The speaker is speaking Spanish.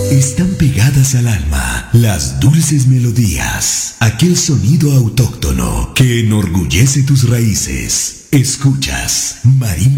Están pegadas al alma las dulces melodías, aquel sonido autóctono que enorgullece tus raíces. Escuchas Marimba